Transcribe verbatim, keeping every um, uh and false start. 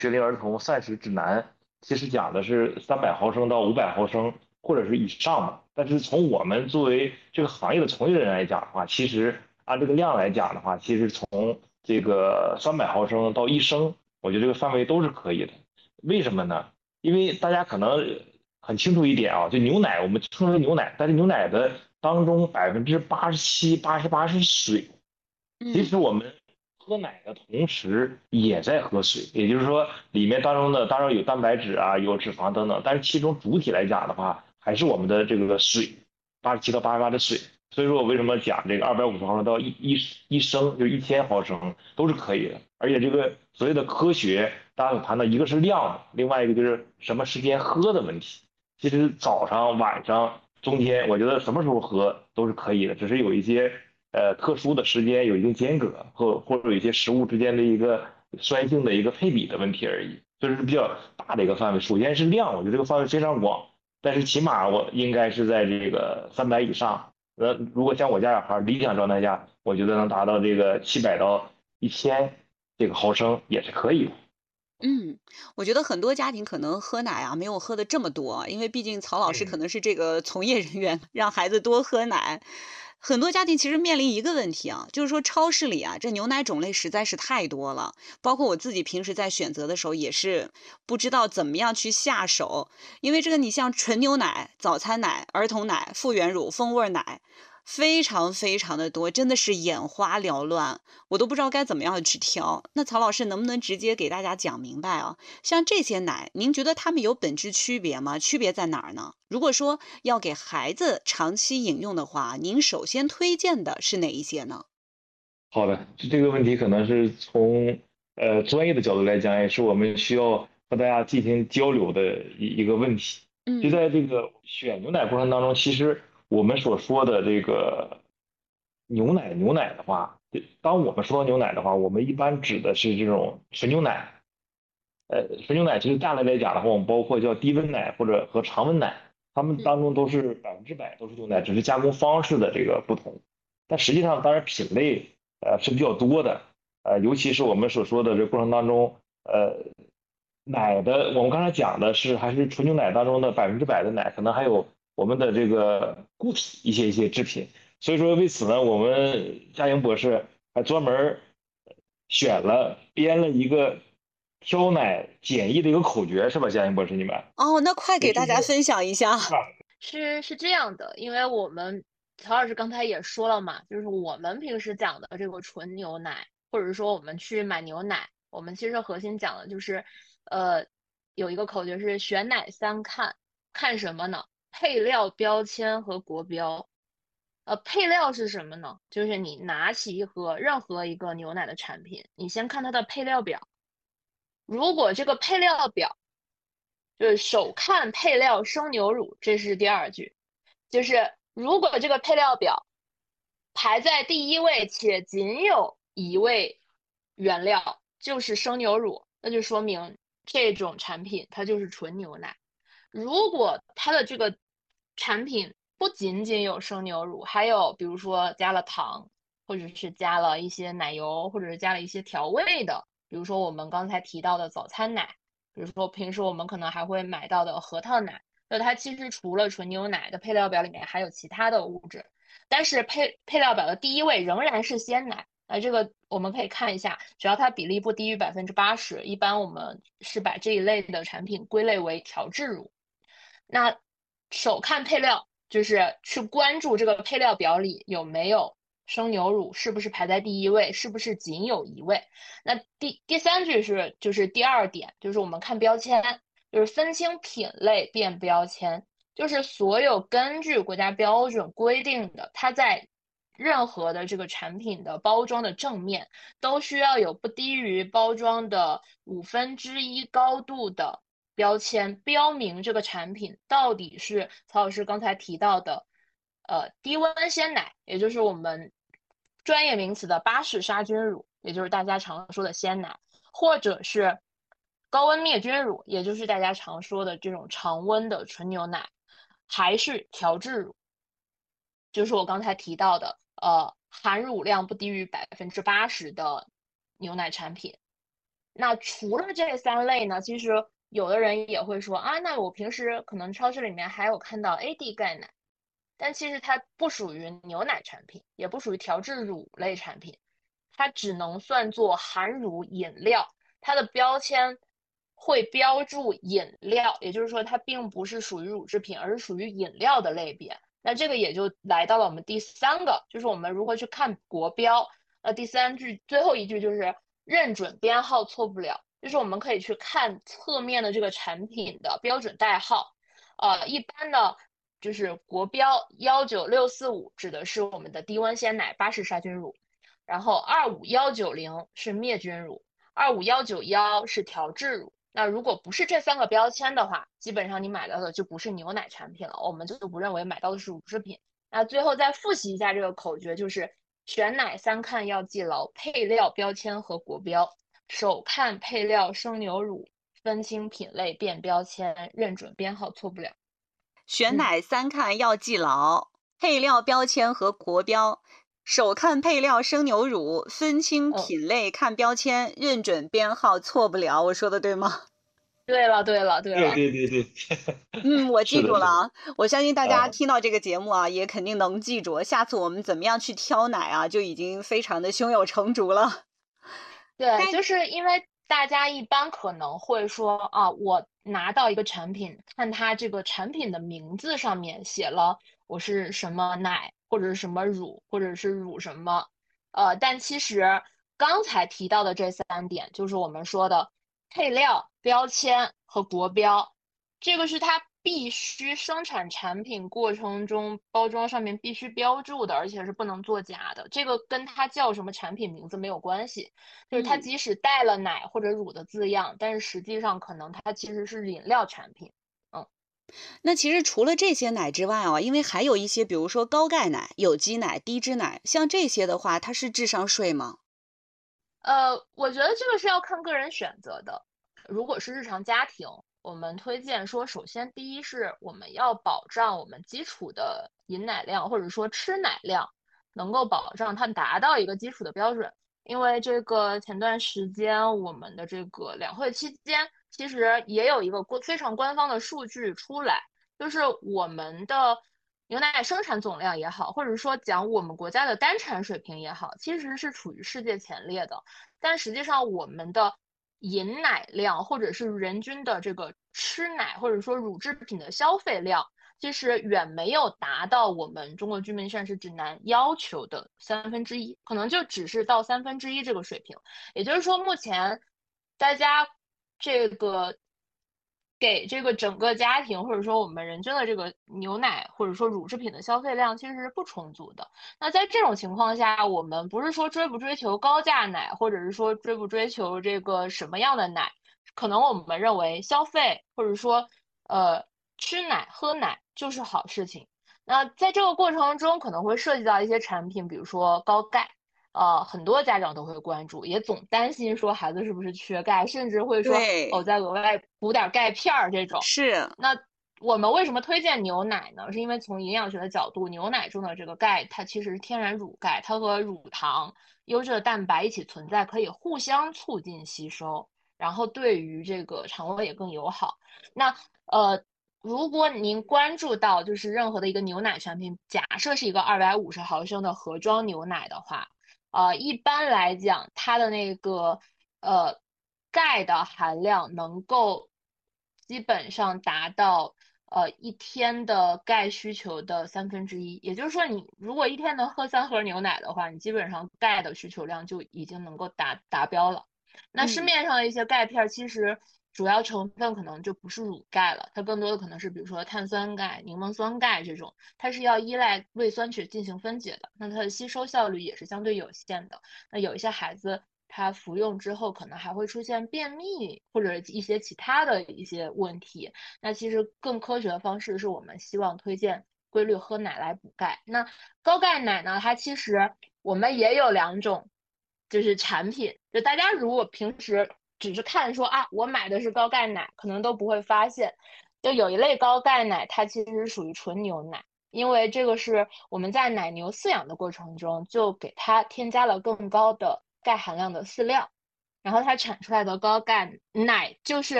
学龄儿童膳食指南，其实讲的是三百毫升到五百毫升或者是以上的。但是从我们作为这个行业的从业人员来讲的话，其实按这个量来讲的话，其实从这个三百毫升到一升，我觉得这个范围都是可以的。为什么呢？因为大家可能很清楚一点啊，就牛奶我们称为牛奶，但是牛奶的当中百分之八十七、八十八是水。其嗯。 实我们喝奶的同时也在喝水，也就是说里面当中的当然有蛋白质啊，有脂肪等等，但是其中主体来讲的话，还是我们的这个水，八十七到八十八的水。所以说我为什么讲这个二百五十毫升到一一一升，就一千毫升都是可以的。而且这个所谓的科学，大家所谈的一个是量，另外一个就是什么时间喝的问题。其实早上、晚上、中间，我觉得什么时候喝都是可以的，只是有一些呃特殊的时间有一定间隔，或或者有一些食物之间的一个酸性的一个配比的问题而已，这是比较大的一个范围。首先是量，我觉得这个范围非常广，但是起码我应该是在这个三百以上。呃，如果像我家小孩理想状态下，我觉得能达到这个七百到一千这个毫升也是可以的。 嗯，我觉得很多家庭可能喝奶啊，没有喝的这么多，因为毕竟曹老师可嗯。 能是这个从业人员，让孩子多喝奶。很多家庭其实面临一个问题啊，就是说超市里啊，这牛奶种类实在是太多了，包括我自己平时在选择的时候也是不知道怎么样去下手，因为这个你像纯牛奶、早餐奶、儿童奶、复原乳、风味奶，非常非常的多，真的是眼花缭乱。我都不知道该怎么样去挑。那曹老师能不能直接给大家讲明白啊？像这些奶，您觉得它们有本质区别吗？区别在哪儿呢？如果说要给孩子长期饮用的话，您首先推荐的是哪一些呢？ 好的，这个问题可能是从呃专业的角度来讲，也是我们需要和大家进行交流的一一个问题。就嗯在这个选牛奶过程当中，其实我们所说的这个牛奶牛奶的话，当我们说到牛奶的话，我们一般指的是这种纯牛奶。呃，纯牛奶其实大类来讲的话，我们包括叫低温奶或者和常温奶，它们嗯当中都是百分之百都是牛奶，只是加工方式的这个不同。但实际上，当然品类呃是比较多的，呃，尤其是我们所说的这过程当中，呃，奶的我们刚才讲的是还是纯牛奶当中的百分之百的奶，可能还有我们的这个固体一些一些制品。所以说为此呢，我们嘉莹博士还专门儿选了编了一个挑奶简易的一个口诀，是吧，嘉莹博士你们？ 哦，那快也就是说， 给大家分享一下。 是吧？ 是是这样的，因为我们曹老师刚才也说了嘛，就是我们平时讲的这个纯牛奶，或者说我们去买牛奶，我们其实核心讲的就是，呃，有一个口诀是选奶三看，看什么呢？配料标签和国标。呃，配料是什么呢？就是你拿起一盒任何一个牛奶的产品，你先看它的配料表，如果这个配料表就是首看配料生牛乳，这是第二句。就是如果这个配料表排在第一位，且仅有一位原料就是生牛乳，那就说明这种产品它就是纯牛奶。如果它的这个产品不仅仅有生牛乳，还有比如说加了糖，或者是加了一些奶油，或者是加了一些调味的，比如说我们刚才提到的早餐奶，比如说平时我们可能还会买到的核桃奶。那它其实除了纯牛奶的配料表里面还有其他的物质，但是配配料表的第一位仍然是鲜奶。那这个我们可以看一下，只要它比例不低于百分之八十，一般我们是把这一类的产品归类为调制乳。那首看配料就是去关注这个配料表里有没有生牛乳，是不是排在第一位，是不是仅有一位。那第第三句是就是第二点，就是我们看标签，就是分清品类辨标签，就是所有根据国家标准规定的，它在任何的这个产品的包装的正面都需要有不低于包装的五分之一高度的标签，标明这个产品到底是曹老师刚才提到的，呃，低温鲜奶，也就是我们专业名词的巴氏杀菌乳，也就是大家常说的鲜奶，或者是高温灭菌乳，也就是大家常说的这种常温的纯牛奶，还是调制乳，就是我刚才提到的，呃，含乳量不低于百分之八十的牛奶产品。 那除了这三类呢，其实有的人也会说啊，那我平时可能超市里面还有看到 A D 钙奶，但其实它不属于牛奶产品，也不属于调制乳类产品，它只能算作含乳饮料，它的标签会标注饮料，也就是说它并不是属于乳制品，而是属于饮料的类别。那这个也就来到了我们第三个，就是我们如何去看国标。呃，第三句最后一句就是认准编号错不了，就是我们可以去看侧面的这个产品的标准代号。呃，一般呢，就是国标幺九六四五指的是我们的低温鲜奶巴氏杀菌乳，然后二五幺九零是灭菌乳，二五幺九幺是调制乳。那如果不是这三个标签的话，基本上你买到的就不是牛奶产品了，我们就不认为买到的是乳制品。那最后再复习一下这个口诀，就是选奶三看要记牢，配料标签和国标，首看配料生牛乳，分清品类辨标签，认准编号错不了。 选嗯奶三看要记牢，配料标签和国标，首看配料生牛乳，分清嗯， 品类看标签，认准编号错不了。我说的对吗？ 对了对了对对了， 对对对， 嗯，我记是的，是的， 住了啊。我相信大家啊， 听到这个节目啊，也肯定能记住。下次我们怎么样去挑奶啊，就已经非常的胸有成竹了。 对， 但就是因为大家一般可能会说啊，我拿到一个产品，看它这个产品的名字上面写了我是什么奶，或者是什么乳，或者是乳什么，呃，但其实刚才提到的这三点，就是我们说的配料、标签和国标，这个是它必须生产产品过程中包装上面必须标注的，而且是不能作假的。这个跟它叫什么产品名字没有关系。就是它嗯， 即使带了奶或者乳的字样，但是实际上可能它其实是饮料产品。嗯， 那其实除了这些奶之外啊，因为还有一些，比如说高钙奶、有机奶、低脂奶，像这些的话，它是智商税吗？ 呃，我觉得这个是要看个人选择的。如果是日常家庭，我们推荐说，首先第一是我们要保障我们基础的饮奶量或者说吃奶量能够保障它达到一个基础的标准。因为这个前段时间我们的这个两会期间，其实也有一个官非常官方的数据出来，就是我们的牛奶生产总量也好，或者说讲我们国家的单产水平也好，其实是处于世界前列的。但实际上，我们的饮奶量或者是人均的这个吃奶或者说乳制品的消费量，其实远没有达到我们中国居民膳食指南要求的三分之一，可能就只是到三分之一这个水平。也就是说，目前大家这个给这个整个家庭或者说我们人均的这个牛奶或者说乳制品的消费量其实是不充足的。那在这种情况下，我们不是说追不追求高价奶，或者是说追不追求这个什么样的奶，可能我们认为消费或者说呃吃奶喝奶就是好事情。那在这个过程中可能会涉及到一些产品，比如说高钙。呃，很多家长都会关注，也总担心说孩子是不是缺钙，甚至会说哦， 对， 再额外补点钙片儿这种。 是， 那我们为什么推荐牛奶呢？是因为从营养学的角度，牛奶中的这个钙，它其实是天然乳钙，它和乳糖、优质的蛋白一起存在，可以互相促进吸收，然后对于这个肠胃也更友好。那呃，如果您关注到就是任何的一个牛奶产品，假设是一个二百五十毫升的盒装牛奶的话，呃，一般来讲，它的那个呃钙的含量能够基本上达到呃一天的钙需求的三分之一。也就是说，你如果一天能喝三盒牛奶的话，你基本上钙的需求量就已经能够达达标了。那市嗯。 面上的一些钙片其实主要成分可能就不是乳钙了，它更多的可能是比如说碳酸钙、柠檬酸钙这种，它是要依赖胃酸去进行分解的，那它的吸收效率也是相对有限的。那有一些孩子他服用之后可能还会出现便秘或者一些其他的一些问题，那其实更科学的方式是我们希望推荐规律喝奶来补钙。那高钙奶呢，它其实我们也有两种。就是产品，就大家如果平时只是看说啊，我买的是高钙奶，可能都不会发现，就有一类高钙奶，它其实是属于纯牛奶，因为这个是我们在奶牛饲养的过程中就给它添加了更高的钙含量的饲料。 然后它产出来的高钙奶就是